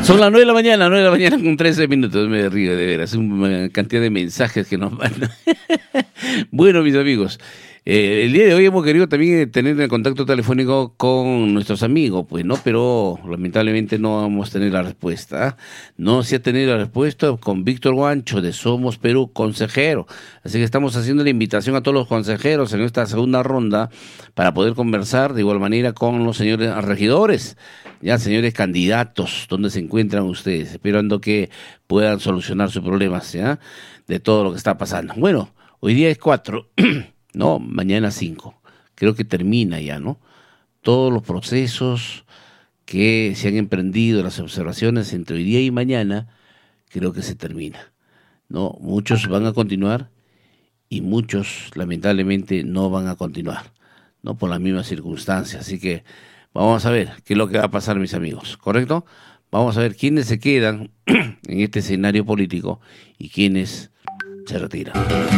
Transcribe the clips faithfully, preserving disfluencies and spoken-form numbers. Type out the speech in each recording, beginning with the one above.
Son las nueve de la mañana, nueve de la mañana con trece minutos. Me río de veras, una cantidad de mensajes que nos mandan. Bueno, mis amigos, eh, el día de hoy hemos querido también tener el contacto telefónico con nuestros amigos, pues, ¿no? Pero lamentablemente no vamos a tener la respuesta. ¿eh? No se ha tenido la respuesta con Víctor Guancho de Somos Perú, consejero. Así que estamos haciendo la invitación a todos los consejeros en esta segunda ronda para poder conversar de igual manera con los señores regidores. Ya, señores candidatos, ¿dónde se encuentran ustedes? Esperando que puedan solucionar sus problemas, ¿ya? De todo lo que está pasando. Bueno, hoy día es cuatro, no, mañana cinco. Creo que termina ya, ¿no? Todos los procesos que se han emprendido, las observaciones entre hoy día y mañana, creo que se termina, ¿no? Muchos van a continuar y muchos, lamentablemente, no van a continuar, ¿no? Por las mismas circunstancias, así que vamos a ver qué es lo que va a pasar, mis amigos, ¿correcto? Vamos a ver quiénes se quedan en este escenario político y quiénes se retiran.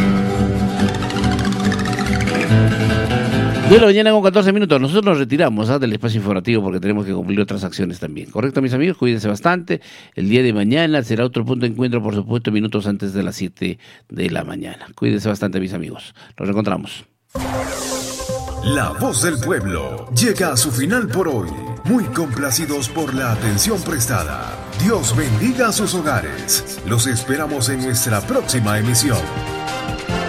De la mañana con catorce minutos, nosotros nos retiramos ¿eh? del espacio informativo porque tenemos que cumplir otras acciones también. ¿Correcto, mis amigos? Cuídense bastante. El día de mañana será otro punto de encuentro, por supuesto, minutos antes de las siete de la mañana. Cuídense bastante, mis amigos. Nos encontramos. La Voz del Pueblo llega a su final por hoy. Muy complacidos por la atención prestada. Dios bendiga sus hogares. Los esperamos en nuestra próxima emisión.